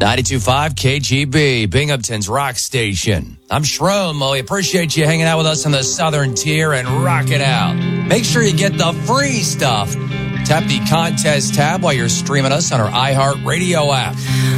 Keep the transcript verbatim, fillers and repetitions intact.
ninety-two point five K G B, Binghamton's rock station. I'm Shroom. We appreciate you hanging out with us in the Southern Tier and rock it out. Make sure you get the free stuff. Tap the contest tab while you're streaming us on our iHeartRadio app.